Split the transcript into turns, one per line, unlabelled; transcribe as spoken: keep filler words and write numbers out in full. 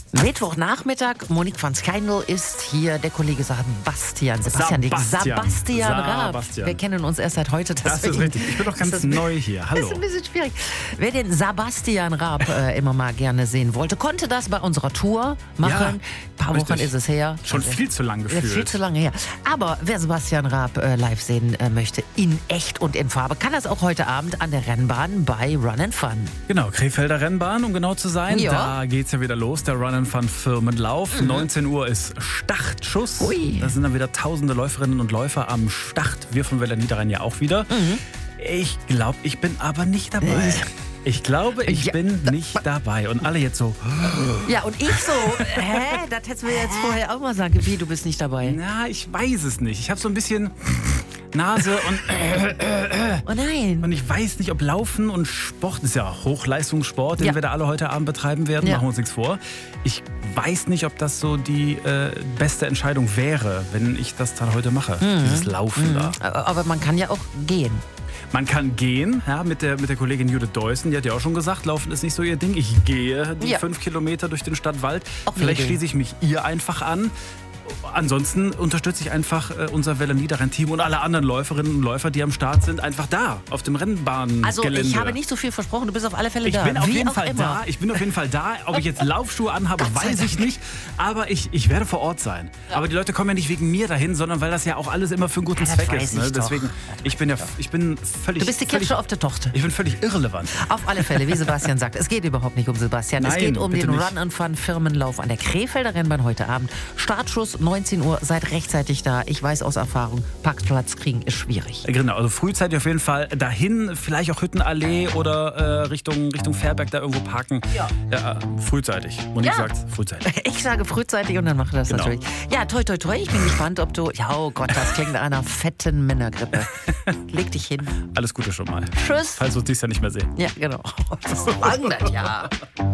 Mittwochnachmittag, Monique van Skijndel ist hier, der Kollege Sebastian. Sebastian,
Sebastian.
Sebastian Raab.
Sebastian.
Wir kennen uns erst seit heute.
Das ist richtig. Ich bin doch ganz neu hier. Hallo.
Das ist ein bisschen schwierig. Wer den Sebastian Raab äh, immer mal gerne sehen wollte, konnte das bei unserer Tour machen.
Ja,
Ein paar
richtig.
Wochen ist es her.
Schon
Also,
viel zu lang
ja,
gefühlt.
viel zu lange her. Aber wer Sebastian Raab äh, live sehen äh, möchte, in echt und in Farbe, kann das auch heute Abend an der Rennbahn bei Run and Fun.
Genau, Krefelder Rennbahn, um genau zu sein.
Ja.
Da geht's ja wieder los, der Run and Fun Firmenlauf. Mhm. neunzehn Uhr ist Startschuss.
Ui.
Da sind dann wieder tausende Läuferinnen und Läufer am Start. Wir von Welle Niederrhein ja auch wieder.
Mhm.
Ich glaube, ich bin aber nicht dabei. Ich glaube, ich
Ja,
bin nicht dabei. Und alle jetzt so,
Ja, und ich so, hä? Das hättest du mir jetzt vorher auch mal sagen. Wie, du bist nicht dabei?
na, ich weiß es nicht. Ich habe so ein bisschen Nase und...
Oh nein.
Und ich weiß nicht, ob Laufen und Sport, das ist ja Hochleistungssport, den
Ja.
wir da alle heute Abend betreiben werden,
Ja.
machen wir uns nichts vor. Ich weiß nicht, ob das so die äh, beste Entscheidung wäre, wenn ich das dann heute mache, dieses Laufen da.
Aber man kann ja auch gehen.
Man kann gehen, ja, mit der, mit der Kollegin Judith Deussen, die hat ja auch schon gesagt, Laufen ist nicht so ihr Ding. Ich gehe die
Ja.
fünf Kilometer durch den Stadtwald.
Auch
Vielleicht
ihr Ding.
schließe ich mich ihr einfach an. Ansonsten unterstütze ich einfach äh, unser Welle Niederrhein-Team und alle anderen Läuferinnen und Läufer, die am Start sind, einfach da, auf dem Rennbahngelände.
Also ich habe nicht so viel versprochen, du bist auf alle Fälle
Ich
da.
bin auf
Wie
jeden
auch
Fall
immer.
da. Ich bin auf jeden Fall da. Ob ich jetzt Laufschuhe anhabe,
Gott sei
weiß ich
Dank.
nicht. Aber ich, ich werde vor Ort sein. Aber die Leute kommen ja nicht wegen mir dahin, sondern weil das ja auch alles immer für einen guten
Ja, das
Zweck
weiß
ist.
ich
Ne?
doch.
Deswegen, ich bin ja, ich bin völlig.
Du bist die
völlig,
Kirsche auf der Torte.
Ich bin völlig irrelevant.
Auf alle Fälle, wie Sebastian sagt, es geht überhaupt nicht um Sebastian. es
Nein,
geht um
bitte
den
nicht.
Run and Fun Firmenlauf an der Krefelder Rennbahn heute Abend. Startschuss neunzehn Uhr, seid rechtzeitig da. Ich weiß aus Erfahrung, Parkplatz kriegen ist schwierig.
Genau, also frühzeitig auf jeden Fall dahin, vielleicht auch Hüttenallee oder äh, Richtung, Richtung Fährberg da irgendwo parken.
Ja.
Ja, frühzeitig. Monique
Ja.
sagt frühzeitig.
Ich sage frühzeitig und dann mache das
Genau.
natürlich. Ja, toi, toi, toi. Ich bin gespannt, ob du... Ja, oh Gott, das klingt nach einer fetten Männergrippe. Leg dich hin.
Alles Gute schon mal.
Tschüss.
Falls wir uns dies Jahr nicht mehr sehen.
Ja, genau. Das ist lang, das Jahr.